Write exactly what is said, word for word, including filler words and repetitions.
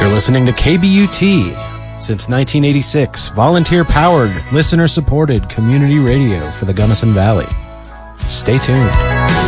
You're listening to K B U T. Since nineteen eighty-six, volunteer-powered, listener-supported community radio for the Gunnison Valley. Stay tuned.